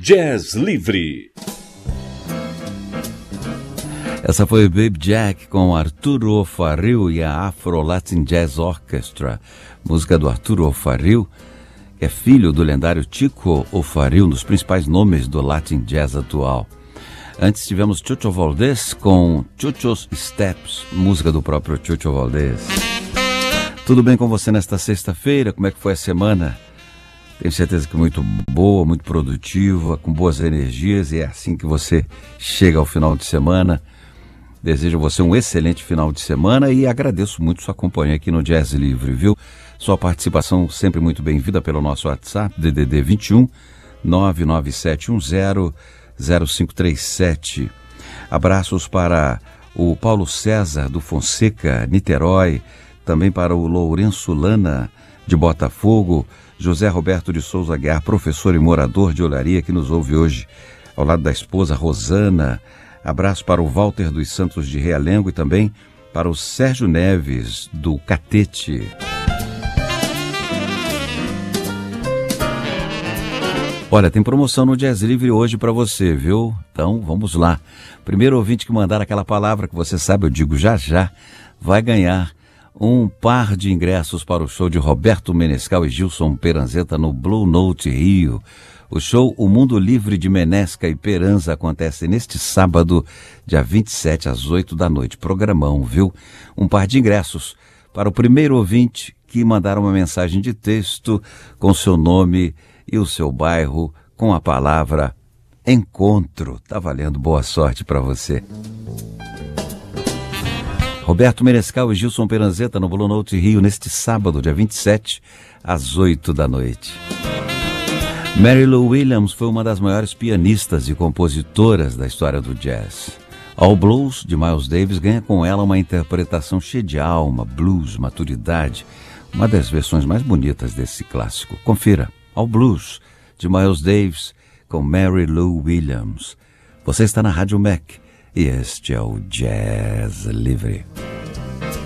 Jazz Livre. Essa foi o Baby Jack com Arturo O'Farrill e a Afro Latin Jazz Orchestra, música do Arturo O'Farrill, que é filho do lendário Chico O'Farrill, um dos principais nomes do Latin Jazz atual. Antes tivemos Chucho Valdés com Chucho's Steps, música do próprio Chucho Valdés. Tudo bem com você nesta sexta-feira? Como é que foi a semana? Tenho certeza que muito boa, muito produtiva, com boas energias, e é assim que você chega ao final de semana. Desejo a você um excelente final de semana e agradeço muito sua companhia aqui no Jazz Livre, viu? Sua participação sempre muito bem-vinda pelo nosso WhatsApp, DDD 21 99710 0537. Abraços para o Paulo César do Fonseca, Niterói, também para o Lourenço Lana de Botafogo, José Roberto de Souza Aguiar, professor e morador de Olaria, que nos ouve hoje ao lado da esposa Rosana. Abraço para o Walter dos Santos de Realengo e também para o Sérgio Neves do Catete. Olha, tem promoção no Jazz Livre hoje para você, viu? Então, vamos lá. Primeiro ouvinte que mandar aquela palavra que você sabe, eu digo já, vai ganhar um par de ingressos para o show de Roberto Menescal e Gilson Peranzeta no Blue Note Rio. O show O Mundo Livre de Menesca e Peranza acontece neste sábado, dia 27, às 8 da noite. Programão, viu? Um par de ingressos para o primeiro ouvinte que mandar uma mensagem de texto com seu nome e o seu bairro com a palavra encontro. Tá valendo, boa sorte para você. Roberto Menescal e Gilson Peranzeta no Blue Note Rio neste sábado, dia 27, às 8 da noite. Mary Lou Williams foi uma das maiores pianistas e compositoras da história do jazz. All Blues, de Miles Davis, ganha com ela uma interpretação cheia de alma, blues, maturidade, uma das versões mais bonitas desse clássico. Confira. All Blues, de Miles Davis, com Mary Lou Williams. Você está na Rádio Mac e este é o Jazz Livre.